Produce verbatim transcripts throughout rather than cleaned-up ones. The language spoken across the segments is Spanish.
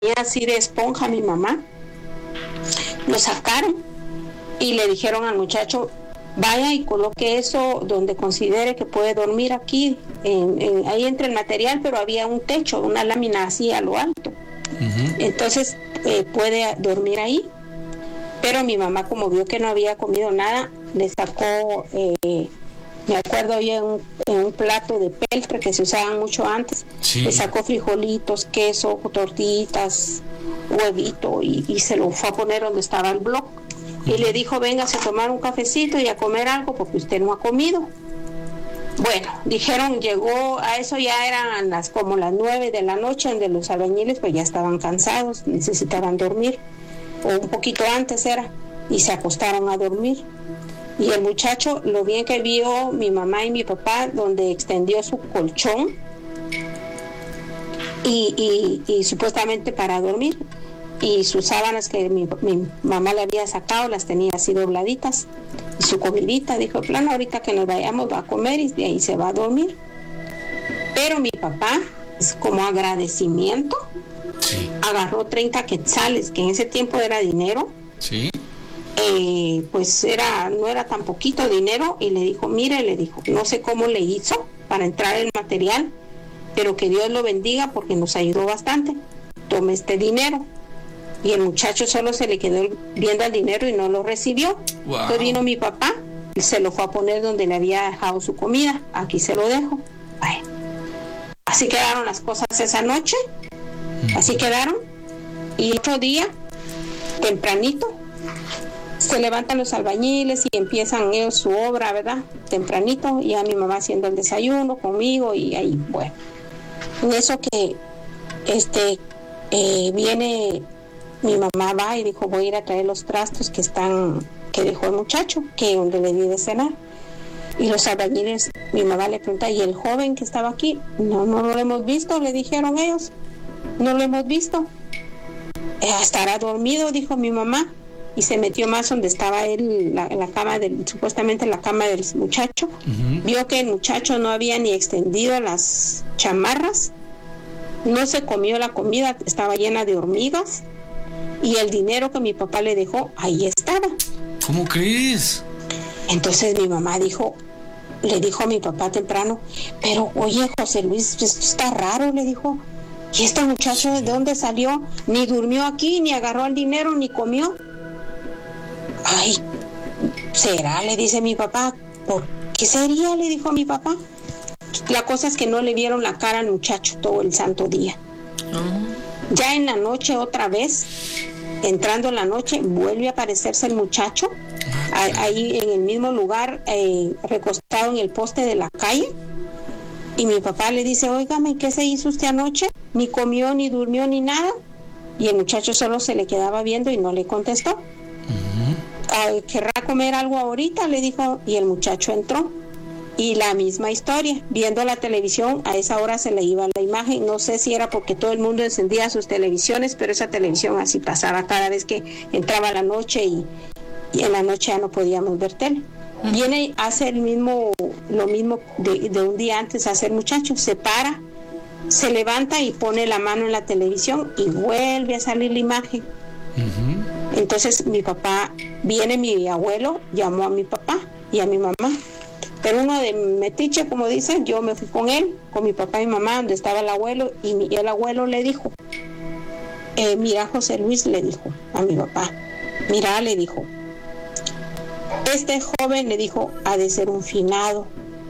así de esponja mi mamá. Lo sacaron y le dijeron al muchacho, vaya y coloque eso donde considere que puede dormir aquí, en, en, ahí entre el material, pero había un techo, una lámina así a lo alto. Uh-huh. Entonces eh, puede dormir ahí. Pero mi mamá, como vio que no había comido nada, le sacó, eh, me acuerdo yo, en un, en un plato de peltre que se usaban mucho antes, sí. Le sacó frijolitos, queso, tortillitas, huevito y, y se lo fue a poner donde estaba el bloc. Uh-huh. Y le dijo, véngase a tomar un cafecito y a comer algo porque usted no ha comido. Bueno, dijeron, llegó, a eso ya eran las como las nueve de la noche, donde los albañiles pues ya estaban cansados, necesitaban dormir. O un poquito antes era, y se acostaron a dormir. Y el muchacho, lo bien que vio mi mamá y mi papá, donde extendió su colchón y, y, y supuestamente para dormir, y sus sábanas que mi, mi mamá le había sacado, las tenía así dobladitas, y su comidita, dijo, plano, ahorita que nos vayamos va a comer y de ahí se va a dormir. Pero mi papá, es como agradecimiento, sí. Agarró treinta quetzales, que en ese tiempo era dinero. Sí. Eh, pues era, no era tan poquito dinero, y le dijo, mire, le dijo, no sé cómo le hizo para entrar el material, pero que Dios lo bendiga porque nos ayudó bastante. Tome este dinero. Y el muchacho solo se le quedó viendo el dinero y no lo recibió. Wow. Entonces vino mi papá y se lo fue a poner donde le había dejado su comida. Aquí se lo dejo. Ay. Así quedaron las cosas esa noche. Así quedaron. Y otro día, tempranito, se levantan los albañiles y empiezan ellos su obra, ¿verdad? Tempranito, y a mi mamá haciendo el desayuno conmigo y ahí, bueno. En eso que este eh, viene, mi mamá va y dijo, voy a ir a traer los trastos que están, que dejó el muchacho, que donde le di de cenar. Y los albañiles, mi mamá le pregunta, ¿y el joven que estaba aquí? No, no lo hemos visto, le dijeron ellos. No lo hemos visto. Eh, estará dormido, dijo mi mamá, y se metió más donde estaba él, la, la cama del, supuestamente la cama del muchacho. Uh-huh. Vio que el muchacho no había ni extendido las chamarras, no se comió la comida, estaba llena de hormigas, y el dinero que mi papá le dejó, ahí estaba. ¿Cómo crees? Entonces mi mamá dijo, le dijo a mi papá temprano, pero oye, José Luis, esto está raro, le dijo. ¿Y este muchacho de dónde salió? Ni durmió aquí, ni agarró el dinero, ni comió. Ay, ¿será? Le dice mi papá. ¿Por qué sería? Le dijo a mi papá. La cosa es que no le vieron la cara al muchacho todo el santo día. Uh-huh. Ya en la noche otra vez, entrando en la noche, vuelve a aparecerse el muchacho, uh-huh. ahí en el mismo lugar, eh, recostado en el poste de la calle. Y mi papá le dice, óigame, ¿qué se hizo usted anoche? Ni comió, ni durmió, ni nada. Y el muchacho solo se le quedaba viendo y no le contestó. Uh-huh. ¿Querrá comer algo ahorita? Le dijo, y el muchacho entró. Y la misma historia, viendo la televisión, a esa hora se le iba la imagen. No sé si era porque todo el mundo encendía sus televisiones, pero esa televisión así pasaba cada vez que entraba la noche y, y en la noche ya no podíamos ver tele. Viene, hace el mismo, lo mismo de, de un día antes, hace el muchacho, se para, se levanta y pone la mano en la televisión y vuelve a salir la imagen. Uh-huh. Entonces mi papá, viene mi abuelo, llamó a mi papá y a mi mamá, pero uno de metiche, como dicen, yo me fui con él, con mi papá y mi mamá, donde estaba el abuelo, y, mi, y el abuelo le dijo, eh, mira, José Luis, le dijo a mi papá, mira, le dijo, este joven, le dijo, ha de ser un finado.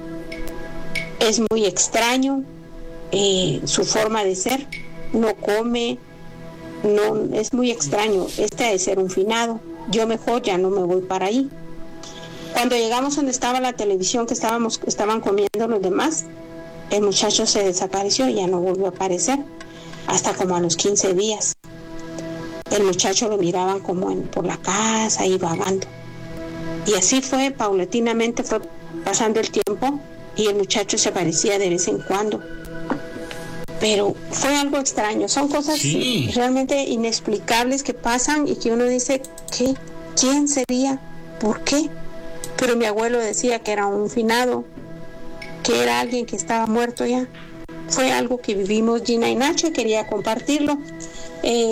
Es muy extraño eh, su forma de ser. No come, no, es muy extraño. Este ha de ser un finado. Yo mejor ya no me voy para ahí. Cuando llegamos donde estaba la televisión que estábamos, estaban comiendo los demás, el muchacho se desapareció y ya no volvió a aparecer. Hasta como a los quince días. El muchacho lo miraban como en, por la casa y vagando. Y así fue, paulatinamente fue pasando el tiempo y el muchacho se aparecía de vez en cuando. Pero fue algo extraño, son cosas sí. realmente inexplicables que pasan y que uno dice, ¿qué? ¿Quién sería? ¿Por qué? Pero mi abuelo decía que era un finado, que era alguien que estaba muerto ya. Fue algo que vivimos Gina y Nacho y quería compartirlo. Eh,